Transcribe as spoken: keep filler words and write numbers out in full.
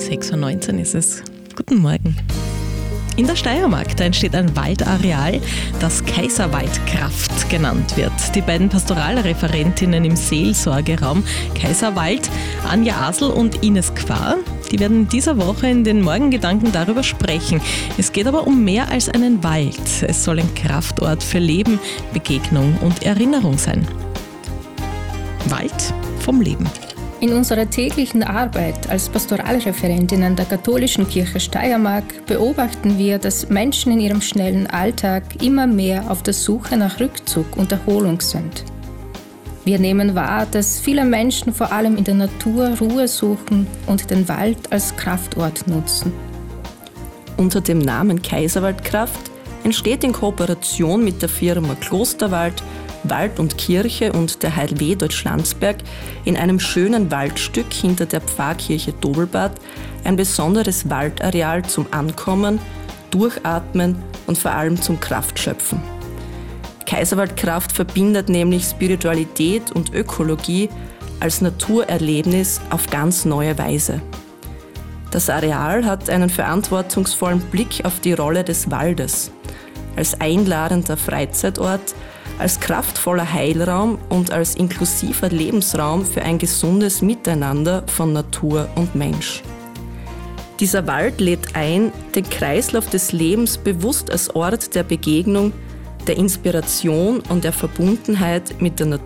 sechs Uhr neunzehn ist es. Guten Morgen. In der Steiermark, da entsteht ein Waldareal, das Kaiserwaldkraft genannt wird. Die beiden Pastoralreferentinnen im Seelsorgeraum Kaiserwald, Anja Asl und Ines Quar, die werden in dieser Woche in den Morgengedanken darüber sprechen. Es geht aber um mehr als einen Wald. Es soll ein Kraftort für Leben, Begegnung und Erinnerung sein. Wald vom Leben. In unserer täglichen Arbeit als Pastoralreferentinnen der Katholischen Kirche Steiermark beobachten wir, dass Menschen in ihrem schnellen Alltag immer mehr auf der Suche nach Rückzug und Erholung sind. Wir nehmen wahr, dass viele Menschen vor allem in der Natur Ruhe suchen und den Wald als Kraftort nutzen. Unter dem Namen Kaiserwaldkraft entsteht in Kooperation mit der Firma Klosterwald, Wald und Kirche und der H L W Deutschlandsberg in einem schönen Waldstück hinter der Pfarrkirche Dobelbad ein besonderes Waldareal zum Ankommen, Durchatmen und vor allem zum Kraftschöpfen. Kaiserwaldkraft verbindet nämlich Spiritualität und Ökologie als Naturerlebnis auf ganz neue Weise. Das Areal hat einen verantwortungsvollen Blick auf die Rolle des Waldes, als einladender Freizeitort, als kraftvoller Heilraum und als inklusiver Lebensraum für ein gesundes Miteinander von Natur und Mensch. Dieser Wald lädt ein, den Kreislauf des Lebens bewusst als Ort der Begegnung, der Inspiration und der Verbundenheit mit der Natur